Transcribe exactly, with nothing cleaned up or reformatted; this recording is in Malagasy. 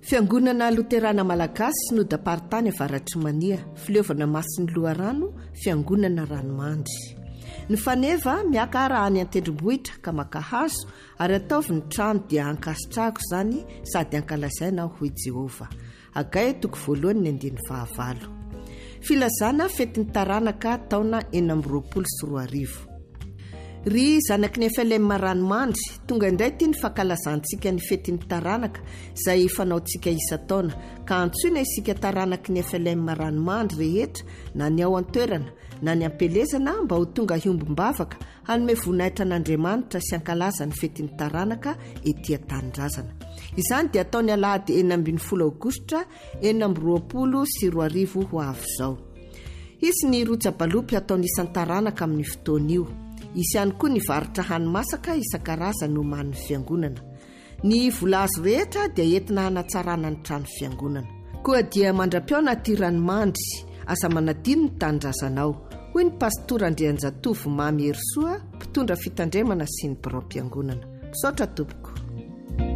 Fiangonana Luterana Malagasy no dapartany avaratry mania, fileovana masin'ny loharano, fiangonana ranomandry. Ny faneva miaka arahany an-tendrombohitra ka maka hazo ary ataovy ny trano dia ankasitrahako zany sady ankalazaina aho hoy Jehova. Agay toko voalohany ny andiny fahavalo. Filazana fetin'ny taranaka taona enina amby roapolo sy roa arivo. Ry zanaky ny F L M ranomandry, tonga indray ty ny fankalazantsika ny fetin'ny taranaka izay fanaontsika isa-taona ka antsoina isika taranaky ny F L M ranomandry rehetra na ny ao an-toerana na ny ampelezana mba ho tonga hiombom-bavaka hanome voninahitra an'Andriamanitra sy ankalaza ny fetin'ny taranaka etỳ an-tanindrazana. Izany dia ataony alahady enina ambin'ny folo aogositra enina amby roapolo sy roa arivo ho avy izao. Isy ny roja-balopy ataony isan'ny taranaka amin'ny fotoan'io. Isy ihany koa ny varotra hani-masaka isan-karazany no man'ny fiangonana. Ny vola azo rehetra dia entina hanatsarana ny trano fiangonana. Koa dia mandra-piona ty ranomandry, asa manadino ny tanindrazanao. Hoy ny pastora Andrianjatovo Mamy Herosoa, mpitondra fitandremana sy ny birao-piangonana. Misaotra tompoko.